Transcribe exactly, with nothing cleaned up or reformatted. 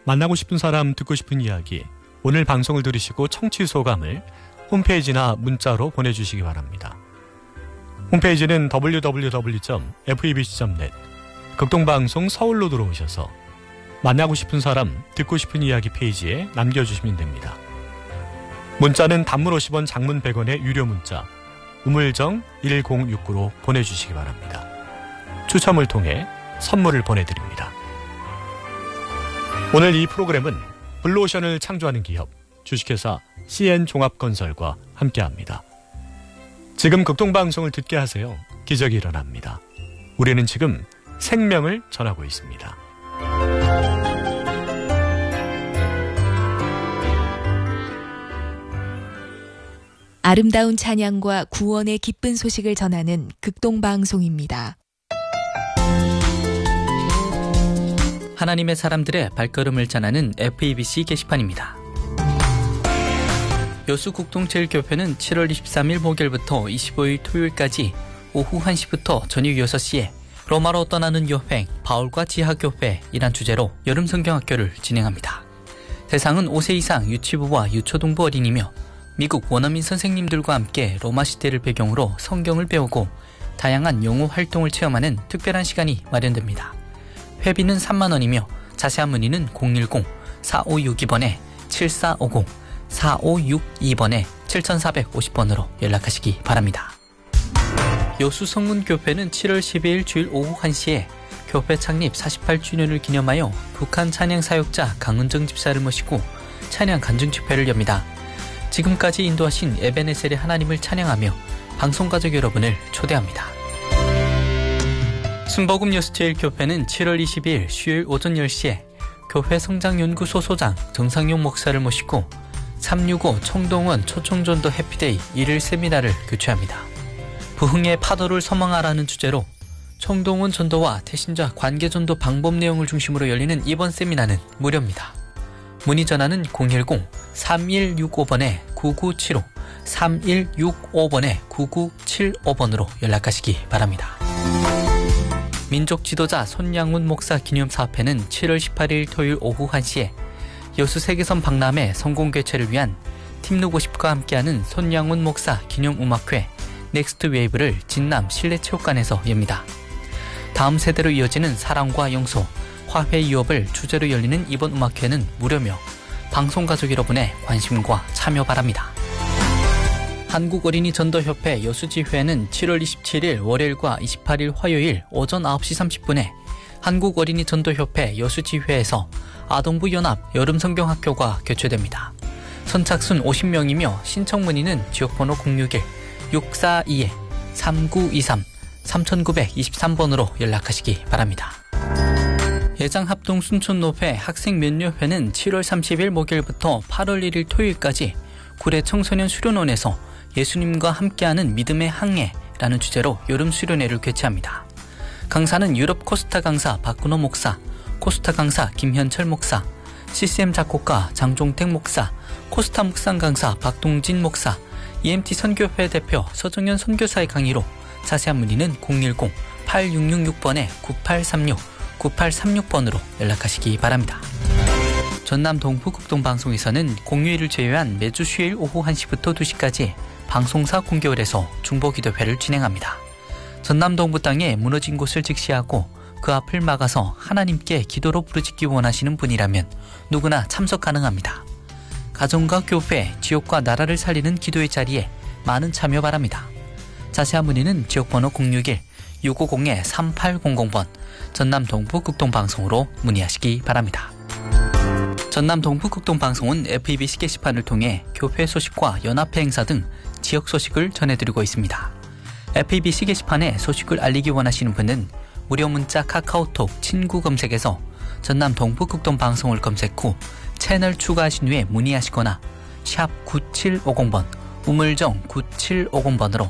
만나고 싶은 사람, 듣고 싶은 이야기, 오늘 방송을 들으시고 청취 소감을 홈페이지나 문자로 보내주시기 바랍니다. 홈페이지는 더블유 더블유 더블유 점 에프이비씨 점 넷, 극동방송 서울로 들어오셔서 만나고 싶은 사람, 듣고 싶은 이야기 페이지에 남겨주시면 됩니다. 문자는 단문 오십 원, 장문 백 원의 유료 문자 우물정 일공육구로 보내주시기 바랍니다. 추첨을 통해 선물을 보내드립니다. 오늘 이 프로그램은 블루오션을 창조하는 기업 주식회사 씨엔종합건설과 함께합니다. 지금 극동방송을 듣게 하세요. 기적이 일어납니다. 우리는 지금 생명을 전하고 있습니다. 아름다운 찬양과 구원의 기쁜 소식을 전하는 극동방송입니다. 하나님의 사람들의 발걸음을 전하는 에프이비씨 게시판입니다. 여수국동제일교회는 칠월 이십삼일 목요일부터 이십오일 토요일까지 오후 한 시부터 저녁 여섯 시에 로마로 떠나는 여행 바울과 지하교회이란 주제로 여름 성경학교를 진행합니다. 대상은 오 세 이상 유치부와 유초등부 어린이며 미국 원어민 선생님들과 함께 로마 시대를 배경으로 성경을 배우고 다양한 영어 활동을 체험하는 특별한 시간이 마련됩니다. 회비는 삼만 원이며 자세한 문의는 공일공 사오육이 번에 칠사오공 사오육이 번에 칠사오공 번으로 연락하시기 바랍니다. 여수성문교회는 칠월 십이일 주일 오후 한 시에 교회 창립 사십팔 주년을 기념하여 북한 찬양 사역자 강은정 집사를 모시고 찬양 간증 집회를 엽니다. 지금까지 인도하신 에베네셀의 하나님을 찬양하며 방송가족 여러분을 초대합니다. 순복음 여수제일교회는 칠월 이십일 수요일 오전 열 시에 교회 성장연구소 소장 정상용 목사를 모시고 삼육오 청동원 초청전도 해피데이 일일 세미나를 개최합니다. 부흥의 파도를 서망하라는 주제로 청동원 전도와 태신자 관계전도 방법 내용을 중심으로 열리는 이번 세미나는 무료입니다. 문의 전화는 공일공 삼일육오 번에 구구칠오 삼일육오 번에 구구칠오 번으로 연락하시기 바랍니다. 민족 지도자 손양훈 목사 기념사업회는 칠월 십팔일 토요일 오후 한 시에 여수 세계선 박람회 성공 개최를 위한 팀누고십과 함께하는 손양훈 목사 기념음악회 넥스트 웨이브를 진남 실내체육관에서 엽니다. 다음 세대로 이어지는 사랑과 영소, 화해 유업을 주제로 열리는 이번 음악회는 무료며 방송가족 여러분의 관심과 참여 바랍니다. 한국어린이 전도협회 여수지회는 칠월 이십칠일 월요일과 이십팔일 화요일 오전 아홉 시 삼십 분에 한국어린이 전도협회 여수지회에서 아동부 연합 여름성경학교가 개최됩니다. 선착순 오십 명이며 신청 문의는 지역번호 공육일 육사이 삼구이삼 삼구이삼 번으로 연락하시기 바랍니다. 예장합동 순천노회 학생면녀회는 칠월 삼십일 목요일부터 팔월 일일 토요일까지 구례 청소년 수련원에서 예수님과 함께하는 믿음의 항해라는 주제로 여름 수련회를 개최합니다. 강사는 유럽 코스타 강사 박근호 목사, 코스타 강사 김현철 목사, 씨씨엠 작곡가 장종택 목사, 코스타 묵상 강사 박동진 목사, 이엠티 선교회 대표 서정현 선교사의 강의로 자세한 문의는 공일공 팔육육육 번에 구팔삼육 구팔삼육 번으로 연락하시기 바랍니다. 전남 동부극동방송에서는 공휴일을 제외한 매주 수요일 오후 한 시부터 두 시까지 방송사 공개월에서 중보기도회를 진행합니다. 전남 동부 땅에 무너진 곳을 직시하고 그 앞을 막아서 하나님께 기도로 부르짖기 원하시는 분이라면 누구나 참석 가능합니다. 가정과 교회, 지역과 나라를 살리는 기도의 자리에 많은 참여 바랍니다. 자세한 문의는 지역번호 공육일 육오공 삼팔공공 번 전남 동부극동방송으로 문의하시기 바랍니다. 전남 동부극동방송은 에프이비씨 게시판을 통해 교회 소식과 연합회 행사 등 지역 소식을 전해드리고 있습니다. 에프이비씨 게시판에 소식을 알리기 원하시는 분은 무료 문자 카카오톡 친구 검색에서 전남 동부극동방송을 검색 후 채널 추가하신 후에 문의하시거나 샵 구칠오공 번 우물정 구칠오공 번으로